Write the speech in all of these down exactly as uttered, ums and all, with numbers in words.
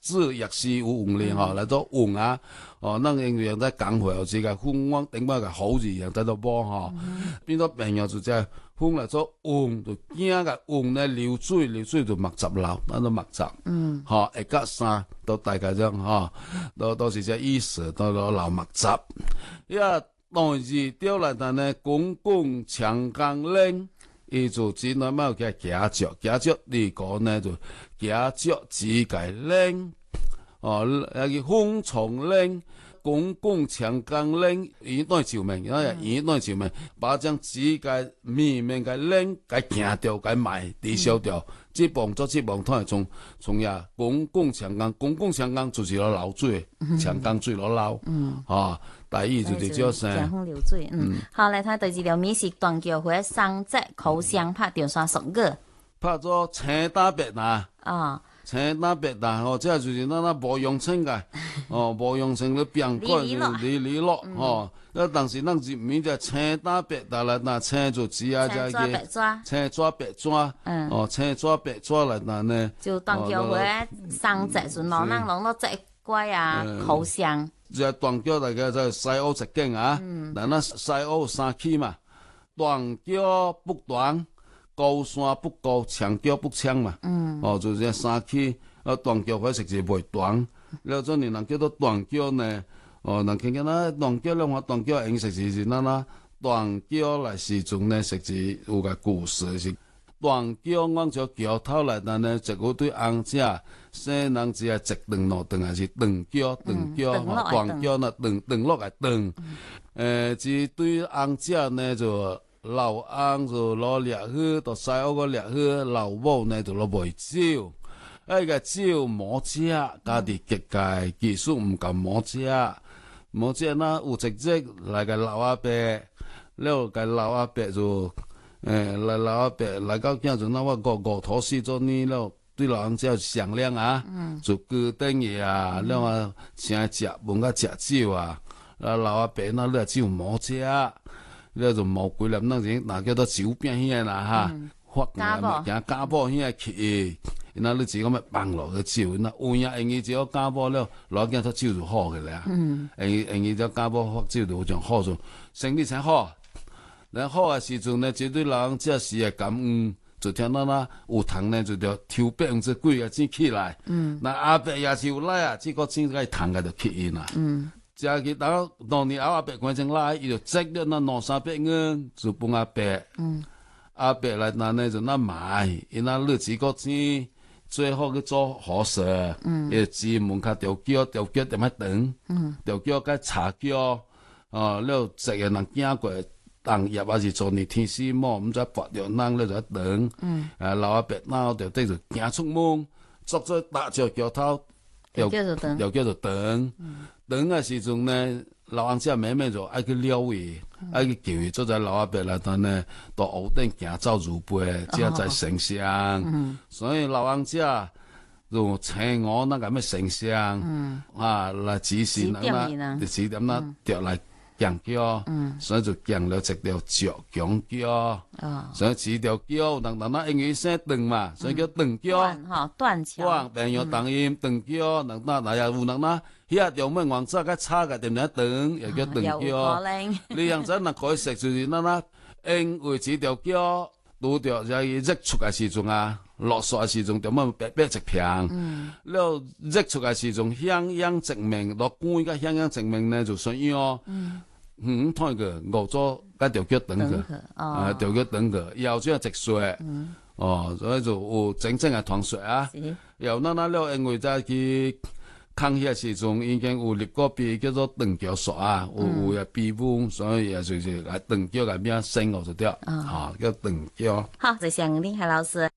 子也是有用哩吼，来做用啊。哦，咱因为用在讲话，有时个风往顶摆个好字用在做无吼，变做朋友就只风来做用，就惊个用咧流水，流水就木十楼，咱都木十，嗯，吼一甲三都大概这样吼，都都是这意思，都都老木十，呀。当时钓来但呢，公共长江岭，伊就只那么叫夹脚，夹脚你讲呢就夹脚只界岭，哦，那个风虫岭，公共长江岭，伊当照明，因为伊当照明，把将只界面面个岭，该行掉，该卖，抵消掉。这帮做这帮，通从从呀，公共长江，公共长江就是落流水，长江水落流，嗯，啊，大意就是叫啥？ 长风流水，嗯，好，来睇第二条美食断桥或者三只口香拍掉山熟个， 拍做青打白呐， 啊， 青打白呐，哦，这就是咱那无用称个，哦，无用称咧变过离离落，哦。那当时咱是唔免只青打白打啦，那青就只啊只嘅青抓白抓，嗯，哦青抓白抓来那呢， 就断桥回生只就攞咱攞攞只乖啊口香。 只断桥大家就西澳一景啊，咱那西澳三区嘛，断桥不断，高山不高，长桥不长嘛，嗯，哦就是三区，啊断桥回实是袂断，了做你人叫做断桥呢。哦，人看见那断桥，咱话断桥用实是是咱那断桥来时阵呢，实是有个故事是断桥，阮就桥头来，但呢一个对翁姐，生人只系直断落断，还是断桥断桥，断桥那断断落来断。诶，只对翁姐呢就老翁就攞掠去，到西澳个掠去，老母呢就攞袂少。迄个少摸食，家己结界技术毋够摸食，摸食那有直接来个老阿伯，了个老阿伯就，诶，来老阿伯来到囝就那我五五头四做呢了，对老人家响亮啊，就高等嘢啊，了啊请食问甲食酒啊，啊老阿伯那了酒摸食，了就摸几粒那是那叫做酒饼遐啦哈，发行行家宝遐去。那你只讲咩放落个酒，那有影用伊只要家宝了，老囝他酒就好个啦。嗯，用伊用伊只家宝发酒就像好种，生意才好。然后啊时阵呢，绝对老人家是会感恩，就听到那有糖呢，就着抽百分之几个钱起来。嗯，那阿伯也是有来啊，这个钱个糖个就起因啦。嗯，加去当当年阿伯关成来，伊就积了那两三百元，就帮阿伯。嗯，阿伯来那呢就那买，伊那日子个钱。最好去做好事，嗯，伊进门口调脚，调脚点样等，嗯，调脚甲茶脚，哦，了一个人经过，当业还是做你天使毛，毋知拔着人了就等，嗯，啊老阿伯闹着对就行出门，做做大脚桥头， 调脚就等， 调脚就等，等的时阵呢，老翁家妹妹就爱去撩伊。啊！去叫伊做在老阿伯来当呢，到屋顶行走如飞，这才成香。嗯、所以老翁家就请我那个咩成香，嗯、啊来指示人啦，指点啦调来降桥，嗯、所以就降了一条石强桥。哦、所以一条桥，人人那英语写断嘛，所以叫断桥。 断哈断桥。 断，朋友同音断桥，人那那也有人那。遐条门往早甲叉个点点断，也叫断桥。你样子若可以食就是咱那，因为这条桥拄着在日出的时阵啊，落雪的时阵，条门白白一片。嗯。了日出的时阵，向阳直明，落光甲向阳直明呢就算样。嗯。嗯，睇个五座甲条桥断个，啊条桥断个，以后就要直雪。嗯。哦，所以就有真正的团雪啊。是。有咱那了，因为在去。康熙时阵已經有立個碑叫做斷橋煞啊，有有碑文，所以也就是來斷橋個名升落就掉，啊叫斷橋。 好，謝謝吳立海老師。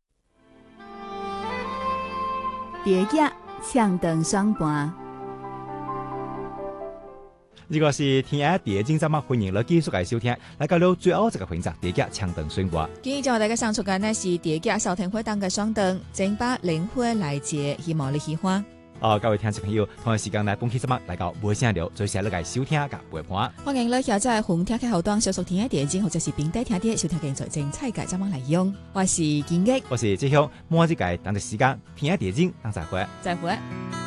蝶仔唱斷雙盤。 如果是天涯蝶精，咱們歡迎你繼續嚟收聽，來到了最後一個環節，蝶仔唱斷雙盤。 今日就大家上出嘅呢是蝶仔小天會當嘅雙斷，正把靈魂來接，希望你喜歡。 哦，各位聽眾朋友，同一時間來本期節目嚟到無聲聊，最先嚟個收聽甲陪伴。 歡迎你下載紅聽嘅後端，小熟聽嘅電影或者是平底聽啲，收聽現在精彩嘅節目內容。我是建益， 我是志雄，每一個當嘅時間，聽嘅電影當再會， 再會。